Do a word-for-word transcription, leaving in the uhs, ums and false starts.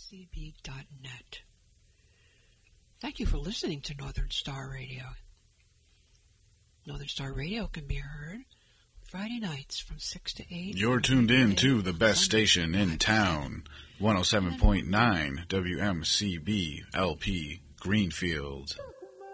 c b dot net. Thank you for listening to Northern Star Radio. Northern Star Radio can be heard Friday nights from six to eight. You're tuned in to the best station in town, one oh seven point nine W M C B L P Greenfield.